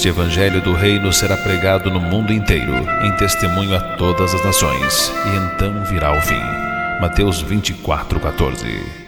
este evangelho do reino será pregado no mundo inteiro, em testemunho a todas as nações, e então virá o fim. Mateus 24:14.